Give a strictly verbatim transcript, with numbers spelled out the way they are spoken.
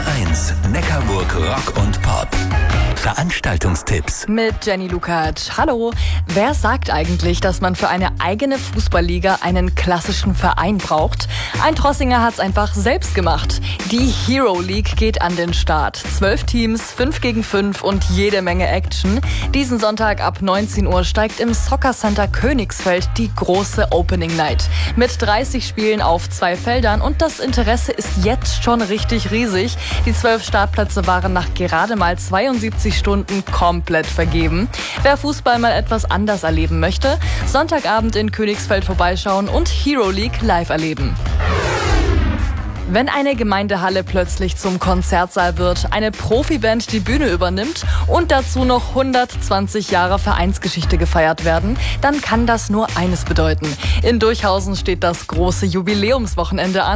eins, Neckarburg Rock und Pop. Veranstaltungstipps mit Jenny Lukacs. Hallo. Wer sagt eigentlich, dass man für eine eigene Fußballliga einen klassischen Verein braucht? Ein Trossinger hat's einfach selbst gemacht. Die Hero League geht an den Start. Zwölf Teams, fünf gegen fünf und jede Menge Action. Diesen Sonntag ab neunzehn Uhr steigt im Soccer Center Königsfeld die große Opening Night. Mit dreißig Spielen auf zwei Feldern und das Interesse ist jetzt schon richtig riesig. Die zwölf Startplätze waren nach gerade mal zweiundsiebzig Stunden komplett vergeben. Wer Fußball mal etwas anders erleben möchte, Sonntagabend in Königsfeld vorbeischauen und Hero League live erleben. Wenn eine Gemeindehalle plötzlich zum Konzertsaal wird, eine Profiband die Bühne übernimmt und dazu noch hundertzwanzig Jahre Vereinsgeschichte gefeiert werden, dann kann das nur eines bedeuten. In Durchhausen steht das große Jubiläumswochenende an.